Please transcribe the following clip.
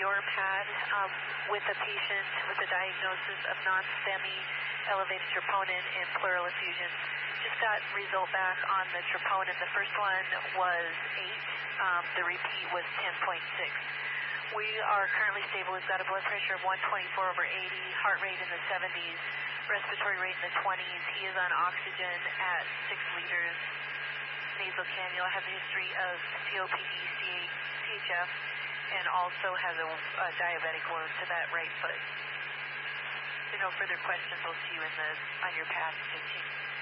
your pad with a patient with a diagnosis of non-STEMI, elevated troponin, and pleural effusion. Just got result back on the troponin. The first one was 8. The repeat was 10.6. We are currently stable. We've got a blood pressure of 124/80, heart rate in the 70s, respiratory rate in the 20s. He is on oxygen at 6 liters. Nasal cannula, has a history of COPD, CHF, and also has a diabetic wound to that right foot. If there are no further questions, we'll see you on your path 15.